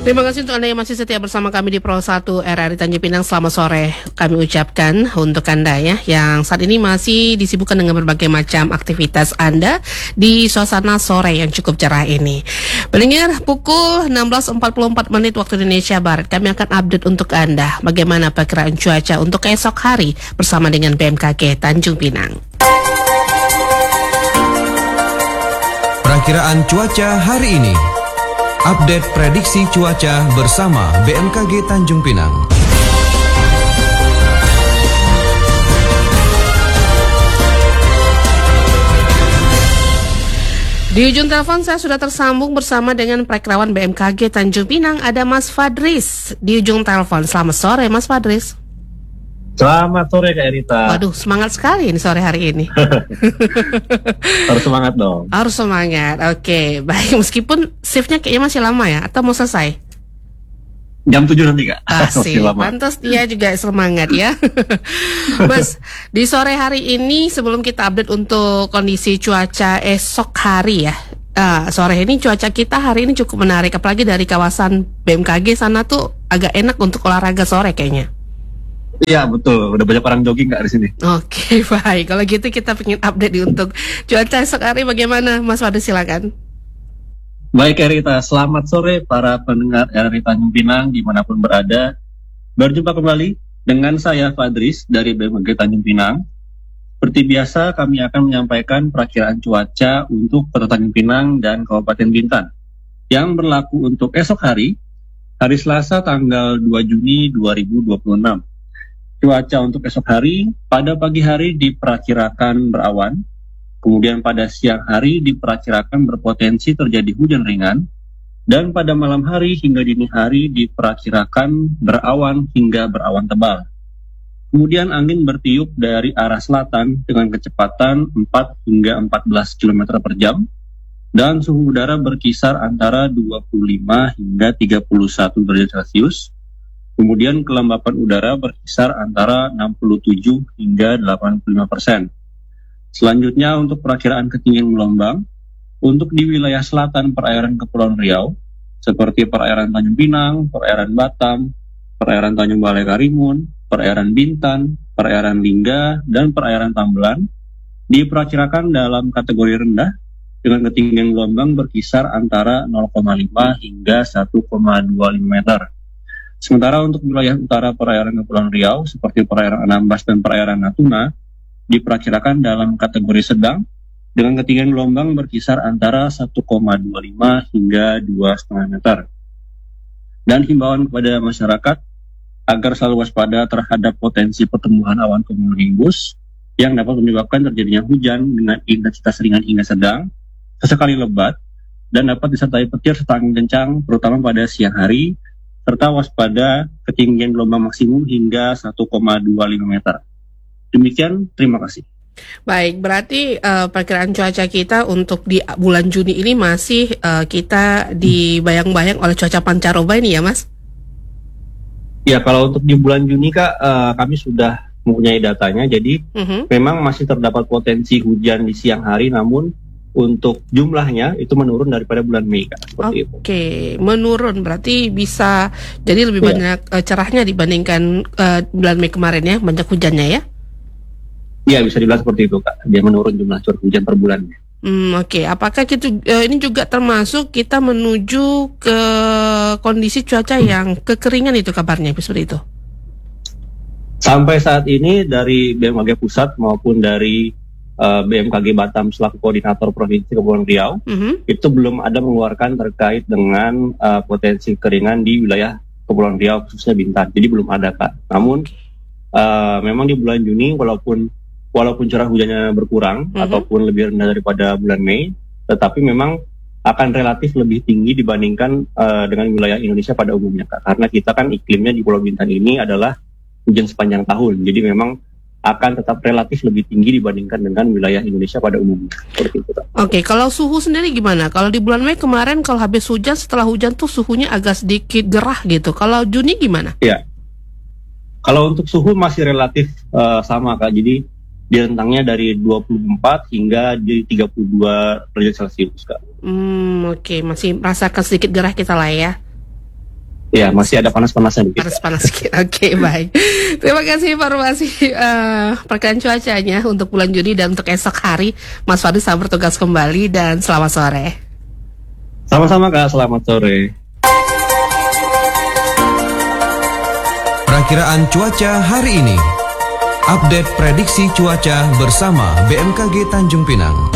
Terima kasih untuk Anda yang masih setia bersama kami di Pro 1 RRI Tanjung Pinang. Selamat sore kami ucapkan untuk Anda ya, yang saat ini masih disibukkan dengan berbagai macam aktivitas Anda di suasana sore yang cukup cerah ini. Pendengar, pukul 16.44 menit waktu Indonesia Barat, kami akan update untuk Anda bagaimana perkiraan cuaca untuk esok hari bersama dengan BMKG Tanjung Pinang. Perakiraan cuaca hari ini. Update prediksi cuaca bersama BMKG Tanjung Pinang. Di ujung telepon saya sudah tersambung bersama dengan Perakirawan BMKG Tanjung Pinang, ada Mas Fadris di ujung telepon. Selamat sore Mas Fadris. Selamat sore Kak Erita. Waduh, semangat sekali ini sore hari ini. Harus semangat dong. Harus semangat, oke. Baik, meskipun shiftnya kayaknya masih lama ya, atau mau selesai? Jam 7 nanti Kak. Asik, pantas dia juga semangat ya. Mas, di sore hari ini sebelum kita update untuk kondisi cuaca esok hari ya, sore ini cuaca kita hari ini cukup menarik, apalagi dari kawasan BMKG sana tuh agak enak untuk olahraga sore kayaknya. Iya betul, udah banyak orang jogging Kak di sini. Oke, baik. Kalau gitu kita pengen update untuk cuaca esok hari bagaimana, Mas Fadil, silakan. Baik Erita, selamat sore para pendengar RRI Tanjung Pinang dimanapun berada. Berjumpa kembali dengan saya Fadris dari BMKG Tanjung Pinang. Seperti biasa kami akan menyampaikan perakiraan cuaca untuk Kota Tanjung Pinang dan Kabupaten Bintan yang berlaku untuk esok hari Selasa tanggal 2 Juni 2026. Cuaca untuk esok hari, pada pagi hari diperkirakan berawan, kemudian pada siang hari diperkirakan berpotensi terjadi hujan ringan, dan pada malam hari hingga dini hari diperkirakan berawan hingga berawan tebal. Kemudian angin bertiup dari arah selatan dengan kecepatan 4 hingga 14 km per jam, dan suhu udara berkisar antara 25 hingga 31 derajat Celcius. Kemudian kelembapan udara berkisar antara 67 hingga 85%. Selanjutnya untuk perakiraan ketinggian gelombang, untuk di wilayah selatan perairan Kepulauan Riau, seperti perairan Tanjung Pinang, perairan Batam, perairan Tanjung Balai Karimun, perairan Bintan, perairan Lingga, dan perairan Tambelan, diperkirakan dalam kategori rendah dengan ketinggian gelombang berkisar antara 0,5 hingga 1,25 meter. Sementara untuk wilayah utara perairan Kepulauan Riau seperti perairan Anambas dan perairan Natuna diperkirakan dalam kategori sedang dengan ketinggian gelombang berkisar antara 1,25 hingga 2,5 meter. Dan himbauan kepada masyarakat agar selalu waspada terhadap potensi pertumbuhan awan cumulonimbus yang dapat menyebabkan terjadinya hujan dengan intensitas ringan hingga sedang, sesekali lebat, dan dapat disertai petir serta angin kencang terutama pada siang hari, serta waspada ketinggian gelombang maksimum hingga 1,25 meter. Demikian, terima kasih. Baik, berarti perkiraan cuaca kita untuk di bulan Juni ini masih kita dibayang-bayang oleh cuaca pancaroba ini ya, Mas? Ya, kalau untuk di bulan Juni Kak, kami sudah mempunyai datanya, jadi memang masih terdapat potensi hujan di siang hari, namun untuk jumlahnya itu menurun daripada bulan Mei Kak, seperti itu. Oke, menurun berarti bisa jadi lebih banyak cerahnya dibandingkan bulan Mei kemarin ya, banyak hujannya ya? Iya, bisa dibilang seperti itu Kak, dia menurun jumlah curah hujan per bulannya. Oke. Apakah ini juga termasuk kita menuju ke kondisi cuaca yang kekeringan itu kabarnya, seperti itu? Sampai saat ini dari BMKG Pusat maupun dari BMKG Batam selaku koordinator Provinsi Kepulauan Riau itu belum ada mengeluarkan terkait dengan potensi keringan di wilayah Kepulauan Riau khususnya Bintan. Jadi belum ada Kak. Namun memang di bulan Juni walaupun curah hujannya berkurang ataupun lebih rendah daripada bulan Mei, tetapi memang akan relatif lebih tinggi dibandingkan dengan wilayah Indonesia pada umumnya Kak. Karena kita kan iklimnya di Pulau Bintan ini adalah hujan sepanjang tahun. Jadi memang akan tetap relatif lebih tinggi dibandingkan dengan wilayah Indonesia pada umumnya. Seperti itu. Oke, kalau suhu sendiri gimana? Kalau di bulan Mei kemarin kalau habis hujan, setelah hujan tuh suhunya agak sedikit gerah gitu. Kalau Juni gimana? Ya, kalau untuk suhu masih relatif sama Kak. Jadi di rentangnya dari 24 hingga di 32 derajat Celcius Kak. Oke, masih merasakan sedikit gerah kita lah ya. Ya, masih ada panas-panasnya dikit. Panas-panas sedikit. Oke, baik. Terima kasih informasi perkiraan cuacanya untuk bulan Juni dan untuk esok hari. Mas Fadli, selamat bertugas kembali dan selamat sore. Sama-sama Kak, selamat sore. Perakiraan cuaca hari ini. Update prediksi cuaca bersama BMKG Tanjung Pinang.